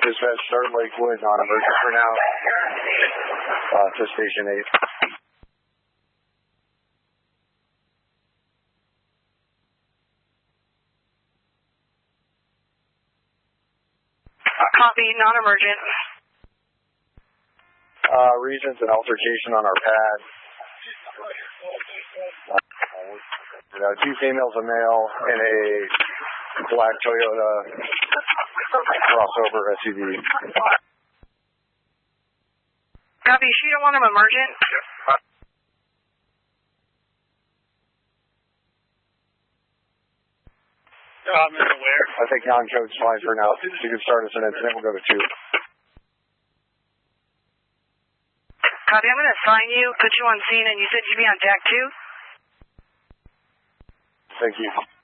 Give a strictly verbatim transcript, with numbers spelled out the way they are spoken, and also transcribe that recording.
Dispatch, start Lakewood, non-emergent for now. Uh, to Station eight. Copy, non-emergent. Uh, Regents, an altercation on our pad. Uh, you know, two females, a male, in a black Toyota crossover S U V. Copy, you don't want them emergent? Uh, I'm aware. I think non-code's fine for now. You can start us an incident. We'll go to two. Copy, I'm going to assign you, put you on scene, and you said you'd be on deck two? Thank you.